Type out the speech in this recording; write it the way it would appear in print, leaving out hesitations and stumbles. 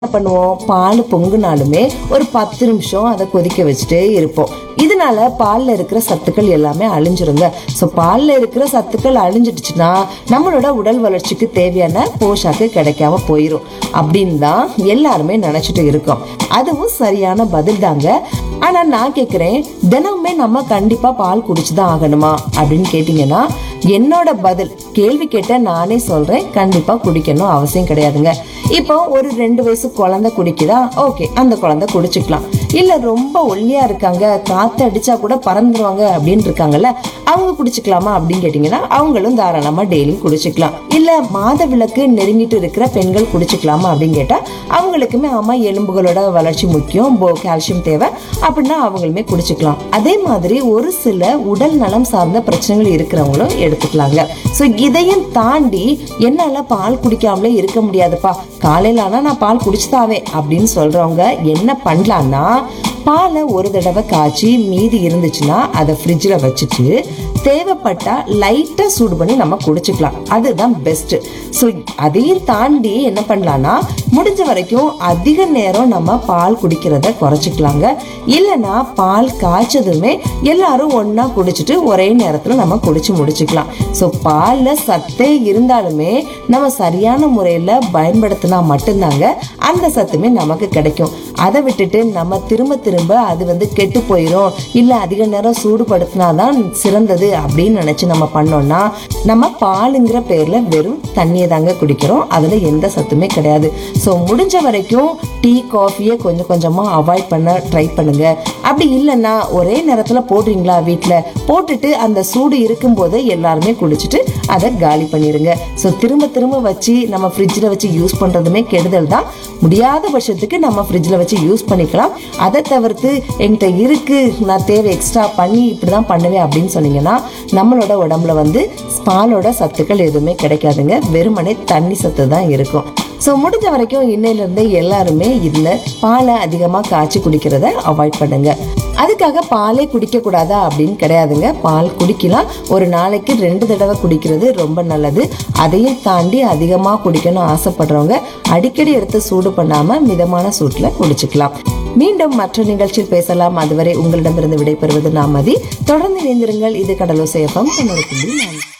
பண்ணுவோம், பால் பொங்குனாலுமே ஒரு 10 நிமிஷம் அதை கொதிக்க வச்சுட்டே இருப்போம். இதனால பால்ல இருக்கிற சத்துக்கள் எல்லாமே அழிஞ்சிருங்க. சோ பால்ல இருக்கிற சத்துக்கள் அழிஞ்சிடுச்சுன்னா நம்மளோட உடல் வளர்ச்சிக்கு தேவையான போஷாக்கு கிடைக்காம போயிரும் அப்படின்னு தான் எல்லாருமே நினைச்சிட்டு இருக்கோம். அதுவும் சரியான பதில் தாங்க. ஆனா நான் கேக்குறேன், தினமுமே நம்ம கண்டிப்பா பால் குடிச்சுதான் ஆகணுமா அப்படின்னு கேட்டீங்கன்னா, என்னோட பதில், கேள்வி கேட்ட நானே சொல்றேன், கண்டிப்பா குடிக்கணும் அவசியம் கிடையாதுங்க. இப்போ ஒரு 2 வயசு குழந்தை குடிக்குதா, ஓகே, அந்த குழந்தை குடிச்சுக்கலாம். இல்ல ரொம்ப ஒல்லியா இருக்காங்க, காத்து அடிச்சா கூட பறந்துருவாங்க அப்படின்னு இருக்காங்கல்ல, அவங்க குடிச்சுக்கலாமா அப்படின்னு கேட்டீங்கன்னா, அவங்களும் தாராளமா டெய்லி குடிச்சுக்கலாம். இல்ல மாத விலக்கு நெருங்கிட்டு இருக்கிற பெண்கள் குடிச்சுக்கலாமா அப்படின்னு கேட்டா, அவங்களுக்குமே ஆமா, எலும்புகளோட வளர்ச்சி முக்கியம், கால்சியம் தேவை அப்படின்னா அவங்களுமே குடிச்சுக்கலாம். அதே மாதிரி ஒரு சில உடல் நலம் சார்ந்த பிரச்சனைகள் இருக்கிறவங்களும் எடுத்துக்கலாங்க. சோ இதையும் தாண்டி என்னால பால் குடிக்காமலே இருக்க முடியாதுப்பா, காலையில ஆனா நான் பால் குடிச்சுதாவே அப்படின்னு சொல்றவங்க என்ன பண்ணலாம்னா, பாலை ஒரு தடவை காய்ச்சி மீதி இருந்துச்சுன்னா அதை ஃப்ரிட்ஜ்ல வச்சுட்டு தேவைப்பட்டா லைட்டா சூடு பண்ணி நம்ம குடிச்சுக்கலாம். அதுதான் பெஸ்ட். ஸோ அதையும் தாண்டி என்ன பண்ணலாம்னா, முடிஞ்ச வரைக்கும் அதிக நேரம் நம்ம பால் குடிக்கிறத குறைச்சிக்கலாங்க. இல்லைன்னா பால் காய்ச்சதுமே எல்லாரும் ஒன்னா குடிச்சிட்டு ஒரே நேரத்துல நம்ம குடிச்சு முடிச்சுக்கலாம். ஸோ பால்ல சத்தே இருந்தாலுமே நம்ம சரியான முறையில பயன்படுத்தினா மட்டும்தாங்க அந்த சத்துமே நமக்கு கிடைக்கும். அதை விட்டுட்டு நம்ம திரும்ப திரும்ப அது கெட்டு போயிரும், இல்ல அதிக நேரம் சூடுபடுத்தினாதான் சிறந்தது அப்படின்னு நினைச்சு நம்ம பண்ணோம்னா, நம்ம பாலுங்கிற பேர்ல வெறும் தண்ணியை தாங்க குடிக்கிறோம், அதுல எந்த சத்துமே கிடையாது. சோ முடிஞ்ச வரைக்கும் டீ காஃபியை கொஞ்சம் கொஞ்சமா அவாய்ட் பண்ண ட்ரை பண்ணுங்க. அப்படி இல்லைன்னா ஒரே நேரத்துல போடுறீங்களா, வீட்டுல போட்டுட்டு அந்த சூடு இருக்கும் போது எல்லாருமே குடிச்சிட்டு அதை காலி பண்ணிருங்க. சோ திரும்ப திரும்ப வச்சு நம்ம ஃப்ரிட்ஜ்ல வச்சு யூஸ் பண்றதுமே கெடுதல் தான். முடியாத பட்சத்துக்கு நம்ம ஃப்ரிட்ஜ்ல வச்சு யூஸ் பண்ணிக்கலாம். அதை தவிர்த்து என்கிட்ட இருக்கு, நான் தேவை எக்ஸ்ட்ரா பண்ணி இப்படிதான் பண்ணுவேன் அப்படின்னு சொன்னீங்கன்னா, நம்மளோட உடம்புல பாலோட சத்துக்கள் எதுவுமே கிடைக்காதுங்க, வெறுமனே தண்ணி சத்து தான் இருக்கும். ஸோ முடிஞ்ச வரைக்கும் இன்னையில இருந்தே எல்லாருமே இதுல பாலை அதிகமா காய்ச்சி குடிக்கிறத அவாய்ட் பண்ணுங்க. அதுக்காக பாலே குடிக்க கூடாதா அப்படின்னு கிடையாதுங்க, பால் குடிக்கலாம். ஒரு நாளைக்கு 2 தடவை குடிக்கிறது ரொம்ப நல்லது. அதையும் தாண்டி அதிகமா குடிக்கணும் ஆசைப்படுறவங்க அடிக்கடி எடுத்து சூடு பண்ணாம மிதமான சூட்டுல குடிச்சுக்கலாம். மீண்டும் மற்ற நிகழ்ச்சியில் பேசலாம். அதுவரை உங்களிடமிருந்து விடைபெறுவது நான் மதி. தொடர்ந்து இணைந்திருங்கள். இது கடலோசை FM 90.4.